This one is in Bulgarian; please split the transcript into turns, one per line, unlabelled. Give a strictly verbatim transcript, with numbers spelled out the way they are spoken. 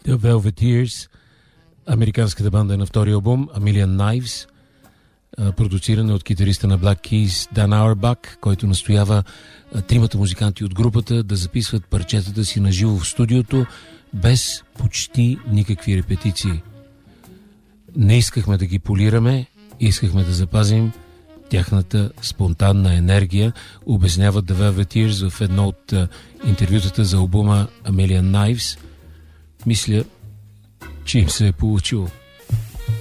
The Velveteers, американската банда на втори албум, A Million Knives, продуцирана от китариста на Black Keys Дан Ауербах, който настоява тримата музиканти от групата да записват парчетата си на живо в студиото, без почти никакви репетиции. Не искахме да ги полираме, искахме да запазим тяхната спонтанна енергия, обясняват The Velveteers в едно от интервютата за албума A Million Knives. Мисля, че им се е получило.